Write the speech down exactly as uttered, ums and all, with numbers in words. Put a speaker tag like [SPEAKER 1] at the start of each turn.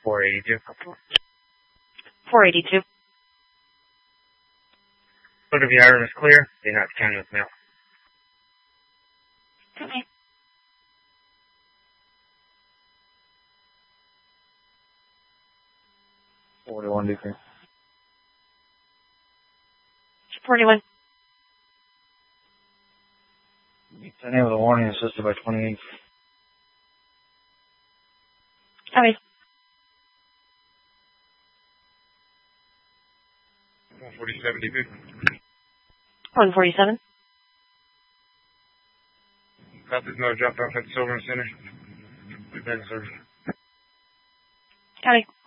[SPEAKER 1] four eighty-two.
[SPEAKER 2] four eighty-two.
[SPEAKER 1] Look if the item is clear, do not county with mail.
[SPEAKER 2] Okay.
[SPEAKER 1] forty-one, do you
[SPEAKER 2] forty-one.
[SPEAKER 1] ten A with a warning assisted by twenty-eight.
[SPEAKER 2] Copy.
[SPEAKER 1] one forty-seven, D P.
[SPEAKER 2] one forty-seven.
[SPEAKER 1] Copy, no drop off at Silver Center. Back, sir.
[SPEAKER 2] Copy.